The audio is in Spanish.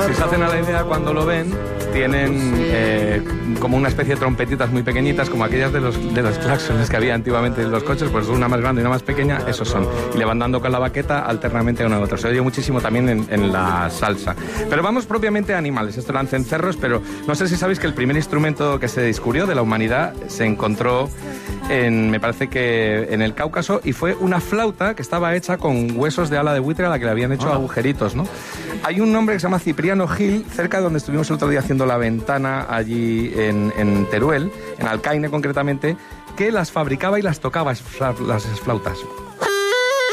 si se hacen a la idea cuando lo ven, tienen como una especie de trompetitas muy pequeñitas, como aquellas de los claxones que había antiguamente en los coches, pues una más grande y una más pequeña, esos son. Y le van dando con la baqueta alternamente a una u otra. Se oye muchísimo también en la salsa. Pero vamos propiamente a animales. Esto eran cencerros, pero no sé si sabéis que el primer instrumento que se descubrió de la humanidad se encontró me parece que en el Cáucaso, y fue una flauta que estaba hecha con huesos de ala de buitre a la que le habían hecho agujeritos, ¿no? Hay un hombre que se llama Cipriano Gil, cerca de donde estuvimos el otro día haciendo la ventana, allí en Teruel, en Alcaine concretamente, que las fabricaba y las tocaba, las flautas.